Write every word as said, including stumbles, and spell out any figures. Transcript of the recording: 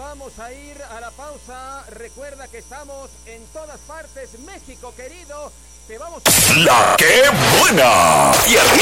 vamos a ir a la pausa. Recuerda que estamos en todas partes. México, querido, te vamos a... ¡La que buena!